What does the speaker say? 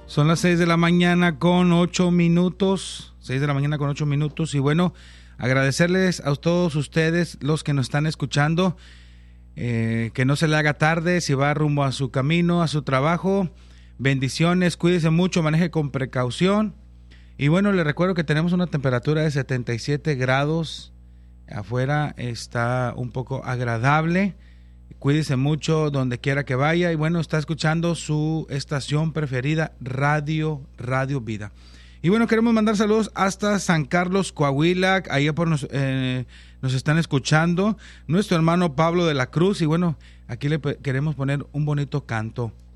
Son las 6 de la mañana con 8 minutos. 6 de la mañana con 8 minutos. Y bueno, agradecerles a todos ustedes, los que nos están escuchando, que no se le haga tarde, si va rumbo a su camino, a su trabajo. Bendiciones, cuídese mucho, maneje con precaución. Y bueno, les recuerdo que tenemos una temperatura de 77 grados. Afuera está un poco agradable. Cuídese mucho donde quiera que vaya. Y bueno, está escuchando su estación preferida, Radio Vida. Y bueno, queremos mandar saludos hasta San Carlos, Coahuila. Ahí nos están escuchando nuestro hermano Pablo de la Cruz. Y bueno, aquí le queremos poner un bonito canto.